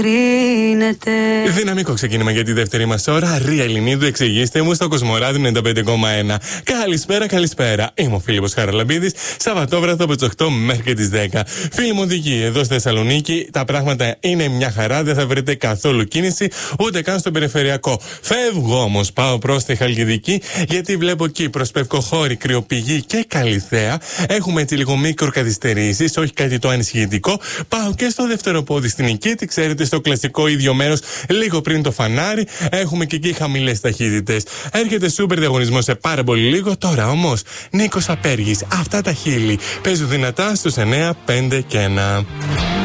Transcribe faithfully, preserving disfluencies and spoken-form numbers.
Δυναμικό ξεκίνημα για τη δεύτερη μας ώρα. Ρία Ελληνίδου, εξηγήστε μου στο Κοσμοράδι ενενήντα πέντε κόμμα ένα. Καλησπέρα, καλησπέρα. Είμαι ο Φίλιππος Χαραλαμπίδης. Σαββατόβραδο από τις οκτώ μέχρι και τις δέκα. Φίλοι μου οδηγοί, εδώ στη Θεσσαλονίκη τα πράγματα είναι μια χαρά. Δεν θα βρείτε καθόλου κίνηση, ούτε καν στο περιφερειακό. Φεύγω όμως, πάω προς τη Χαλκιδική, γιατί βλέπω εκεί προς Πευκοχώρη, Κρυοπηγή και Καλιθέα. Έχουμε έτσι λίγο μικροκαθυστερήσεις, όχι κάτι το ανησυχητικό. Πάω και στο δεύτερο πόδι στην Νικήτη, ξέρετε, στο κλασικό ίδιο μέρος, λίγο πριν το φανάρι. Έχουμε και εκεί χαμηλές ταχύτητες. Έρχεται σούπερ διαγωνισμό σε πάρα πολύ λίγο. Τώρα όμως, Νίκος Απέργης, αυτά τα χείλη παίζουν δυνατά στους εννιά, πέντε και ένα.